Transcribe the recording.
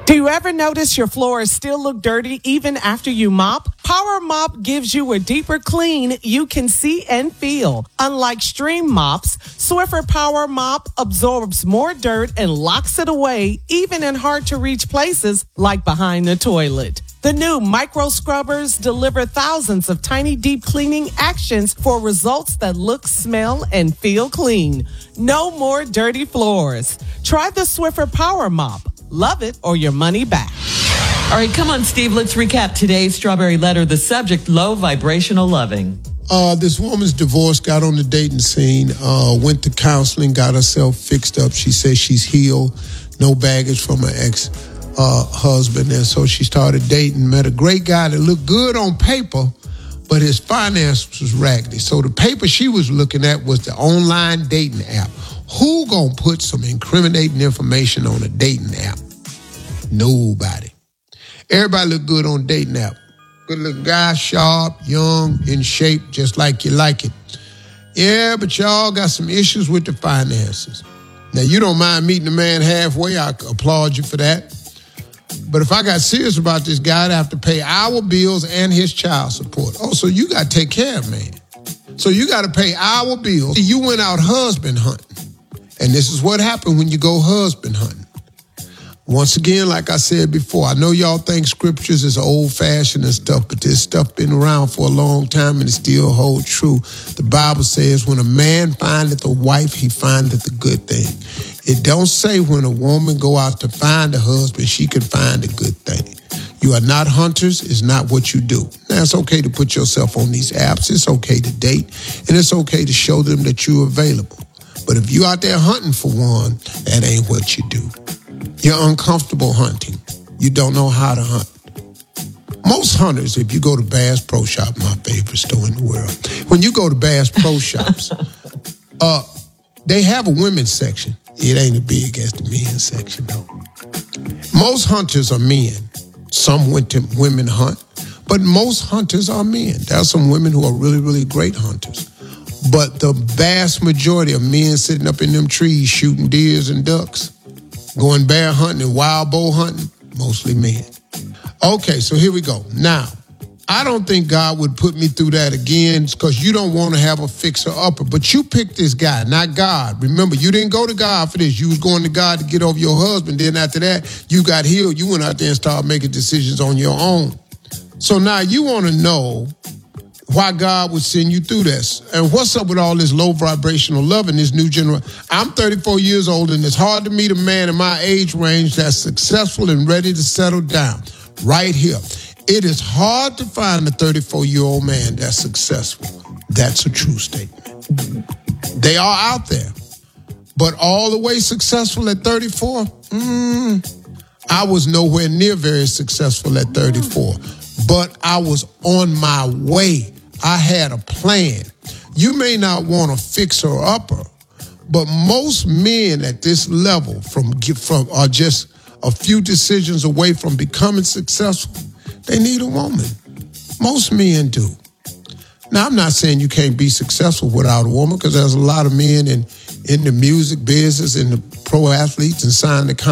Do you ever notice your floors still look dirty even after you mop? Power Mop gives you a deeper clean you can see and feel. Unlike stream mops, Swiffer Power Mop absorbs more dirt and locks it away, even in hard-to-reach places like behind the toilet. The new micro scrubbers deliver thousands of tiny deep cleaning actions for results that look, smell, and feel clean. No more dirty floors. Try the Swiffer Power Mop. Love it or your money back. All right, come on, Steve. Let's recap today's Strawberry Letter. The subject, low vibrational loving. This woman's divorced, got on the dating scene, went to counseling, got herself fixed up. She says she's healed, no baggage from her ex-husband. And so she started dating, met a great guy that looked good on paper, but his finance was raggedy. So the paper she was looking at was the online dating app. Who gonna put some incriminating information on a dating app? Nobody. Everybody look good on dating app. Good looking guy, sharp, young, in shape, just like you like it. Yeah, but y'all got some issues with the finances. Now, you don't mind meeting a man halfway. I applaud you for that. But if I got serious about this guy, I'd have to pay our bills and his child support. Oh, so you got to take care of man. So you got to pay our bills. You went out husband hunting. And this is what happened when you go husband hunting. Once again, like I said before, I know y'all think scriptures is old-fashioned and stuff, but this stuff been around for a long time and it still holds true. The Bible says when a man findeth a wife, he findeth a good thing. It don't say when a woman go out to find a husband, she can find a good thing. You are not hunters. It's not what you do. Now, it's okay to put yourself on these apps. It's okay to date, and it's okay to show them that you're available. But if you out there hunting for one, that ain't what you do. You're uncomfortable hunting. You don't know how to hunt. Most hunters, if you go to Bass Pro Shop, my favorite store in the world, when you go to Bass Pro Shops, they have a women's section. It ain't as big as the men's section, though. Most hunters are men. Some women hunt, but most hunters are men. There are some women who are really, really great hunters. But the vast majority of men sitting up in them trees shooting deers and ducks, going bear hunting and wild boar hunting, mostly men. Okay, so here we go. Now, I don't think God would put me through that again because you don't want to have a fixer-upper. But you picked this guy, not God. Remember, you didn't go to God for this. You was going to God to get over your husband. Then after that, you got healed. You went out there and started making decisions on your own. So now you want to know why God would send you through this. And what's up with all this low vibrational love in this new generation? I'm 34 years old, and it's hard to meet a man in my age range that's successful and ready to settle down. Right here. It is hard to find a 34-year-old man that's successful. That's a true statement. They are out there. But all the way successful at 34? I was nowhere near very successful at 34. But I was on my way. I had a plan. You may not want a fixer-upper, but most men at this level from are just a few decisions away from becoming successful. They need a woman. Most men do. Now, I'm not saying you can't be successful without a woman because there's a lot of men in the music business and the pro athletes and signing the